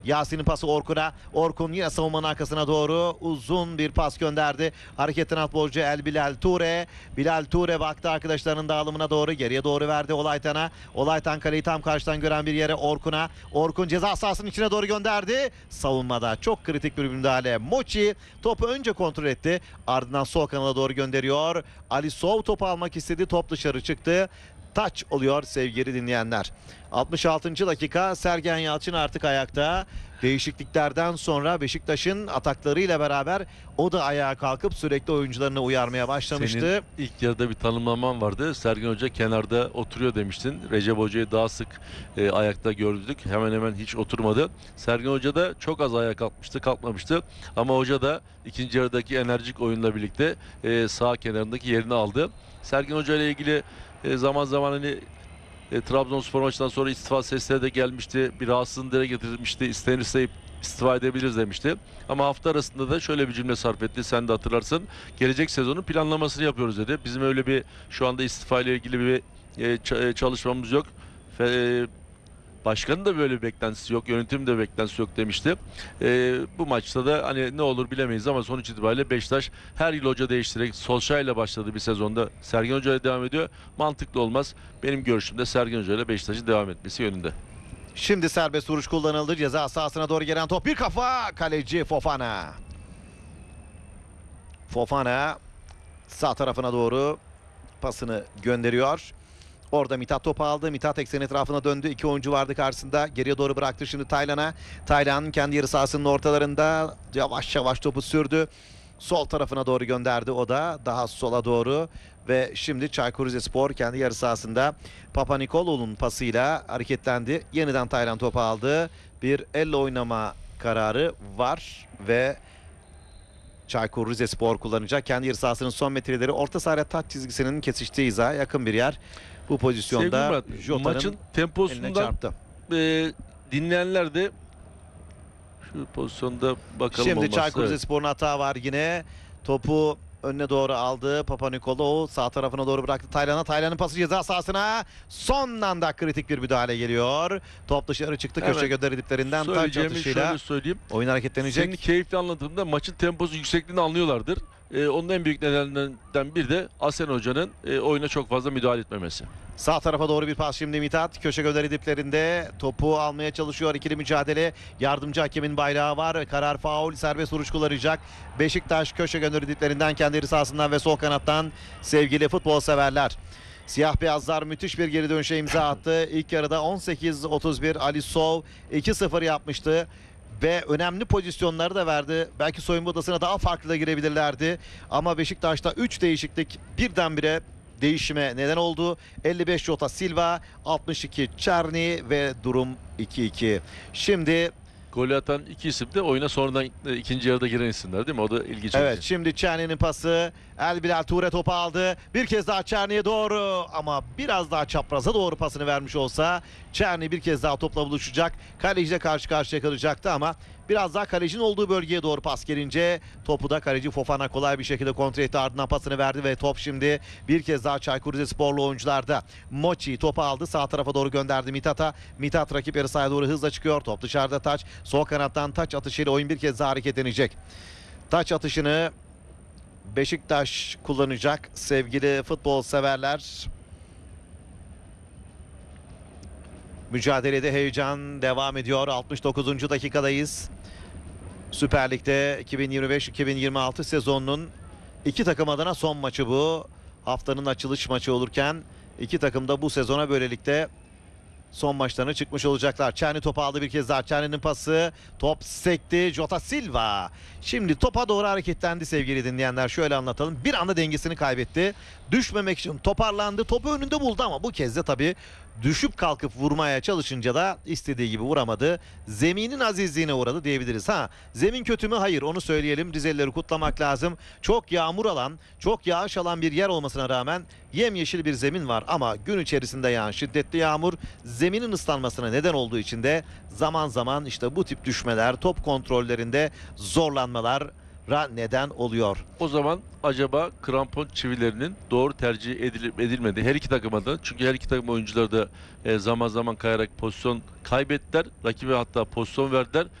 Yasin'in pası Orkun'a. Orkun yine savunmanın arkasına doğru uzun bir pas gönderdi. Hareketten futbolcu El Bilal Ture. Bilal Ture baktı arkadaşlarının dağılımına doğru. Geriye doğru verdi Olaytan'a. Olaytan kaleyi tam karşıdan gören bir yere Orkun'a. Orkun ceza sahasının içine doğru gönderdi. Savunmada çok kritik bir müdahale. Mochi topu önce kontrol etti. Ardından sol kanala doğru gönderiyor. Ali Sov topu almak istedi. Top dışarı çıktı. Taç oluyor sevgili dinleyenler. 66. dakika, Sergen Yalçın artık ayakta. Değişikliklerden sonra Beşiktaş'ın ataklarıyla beraber o da ayağa kalkıp sürekli oyuncularını uyarmaya başlamıştı. Senin ilk yarıda bir tanımlaman vardı. Sergen Hoca kenarda oturuyor demiştin. Recep Hoca'yı daha sık ayakta gördük. Hemen hemen hiç oturmadı. Sergen Hoca da çok az ayağa kalkmamıştı. Ama Hoca da ikinci yarıdaki enerjik oyunla birlikte sağ kenarındaki yerini aldı. Sergen Hoca ile ilgili zaman zaman hani Trabzonspor maçından sonra istifa sesleri de gelmişti. Bir rahatsızlığını dile getirmişti. İstenirse istifa edebiliriz demişti. Ama hafta arasında da şöyle bir cümle sarf etti. Sen de hatırlarsın. Gelecek sezonun planlamasını yapıyoruz dedi. Bizim öyle bir şu anda istifa ile ilgili bir çalışmamız yok. Başkanın da böyle bir beklentisi yok. Yönetimin de beklentisi yok demişti. Bu maçta da hani ne olur bilemeyiz ama sonuç itibariyle Beşiktaş her yıl hoca değiştirerek Solskjaer ile başladı bir sezonda. Sergen Hoca ile devam ediyor. Mantıklı olmaz. Benim görüşümde Sergen Hoca ile Beşiktaş'ın devam etmesi yönünde. Şimdi serbest vuruş kullanıldı. Ceza sahasına doğru gelen top. Bir kafa. Kaleci Fofana. Fofana sağ tarafına doğru pasını gönderiyor. Orada Mithat topu aldı. Mithat eksen etrafına döndü. İki oyuncu vardı karşısında. Geriye doğru bıraktı şimdi Taylan'a. Taylan kendi yarı sahasının ortalarında yavaş yavaş topu sürdü. Sol tarafına doğru gönderdi o da. Daha sola doğru. Ve şimdi Çaykur Rizespor kendi yarı sahasında Papanikolaou'nun pasıyla hareketlendi. Yeniden Taylan topu aldı. Bir elle oynama kararı var ve Çaykur Rizespor kullanacak. Kendi yarı sahasının son metreleri orta sahaya taç çizgisinin kesiştiği hizaya yakın bir yer. Bu pozisyonda Jota'nın maçın eline temposundan çarptı. Dinleyenler de şu pozisyonda bakalım Şimdi olmazsa. Çaykur Rizespor'un hata var yine. Topu önüne doğru aldı. Papanikolaou sağ tarafına doğru bıraktı Taylan'a. Taylan'ın pası ceza sahasına. Son anda kritik bir müdahale geliyor. Top dışarı çıktı. Hemen köşe gönderi diplerinden taç atışıyla şöyle söyleyeyim. oyun hareketlenecek. Senin keyifli anlatımda maçın temposu yüksekliğini anlıyorlardır. Onun en büyük nedenlerinden biri de Asen Hoca'nın oyuna çok fazla müdahale etmemesi. Sağ tarafa doğru bir pas şimdi Mithat. Köşe gönderi diplerinde topu almaya çalışıyor. İkili mücadele. Yardımcı hakemin bayrağı var. Karar faul. Serbest vuruş kullanacak. Beşiktaş köşe gönderi diplerinden kendi yarı sahasından ve sol kanattan sevgili futbol severler. Siyah beyazlar müthiş bir geri dönüşe imza attı. İlk yarıda 18-31 Ali Sov 2-0 yapmıştı. Ve önemli pozisyonları da verdi. Belki soyunma odasına daha farklı da girebilirlerdi. Ama Beşiktaş'ta 3 değişiklik birdenbire değişime neden oldu. 55 Jota Silva, 62 Çerni ve durum 2-2. Şimdi Golü atan iki isim de oyuna sonradan ikinci yarıda giren isimler değil mi? O da ilgi çekici. evet, şimdi Çerni'nin pası. El Bilal Ture topu aldı. Bir kez daha Çerni'ye doğru ama biraz daha çapraza doğru pasını vermiş olsa Çerni bir kez daha topla buluşacak. Kaleciyle karşı karşıya kalacaktı ama biraz daha kalecinin olduğu bölgeye doğru pas gelince topu da kaleci Fofana kolay bir şekilde kontrol etti. Ardından pasını verdi ve top şimdi bir kez daha Çaykur Rizesporlu oyuncularda. Mochi topu aldı. Sağ tarafa doğru gönderdi Mithat'a. Mithat rakip yarı sahaya doğru hızla çıkıyor. Top dışarıda taç. Sol kanattan taç atışıyla oyun bir kez daha hareketlenecek. Taç atışını Beşiktaş kullanacak sevgili futbol severler. Mücadelede heyecan devam ediyor. 69. dakikadayız. Süper Lig'de 2025-2026 sezonunun iki takım adına son maçı bu. Haftanın açılış maçı olurken iki takım da bu sezona böylelikle son maçlarına çıkmış olacaklar. Çerni topu aldı bir kez daha. Çerni'nin pası. Top sekti. Jota Silva. Şimdi topa doğru hareketlendi sevgili dinleyenler. Şöyle anlatalım. Bir anda dengesini kaybetti. Düşmemek için toparlandı. Topu önünde buldu ama bu kez de tabii düşüp kalkıp vurmaya çalışınca da istediği gibi vuramadı. Zeminin azizliğine uğradı diyebiliriz. Zemin kötü mü? Hayır, onu söyleyelim. Rizelileri kutlamak lazım. Çok yağmur alan, çok yağış alan bir yer olmasına rağmen yemyeşil bir zemin var ama gün içerisinde yağan şiddetli yağmur zeminin ıslanmasına neden olduğu için de zaman zaman işte bu tip düşmeler, top kontrollerinde zorlanmalar neden oluyor. O zaman acaba krampon çivilerinin doğru tercih edilip edilmedi her iki takıma da. Çünkü her iki takım oyuncuları da zaman zaman kayarak pozisyon kaybettiler. Rakibe hatta pozisyon verdiler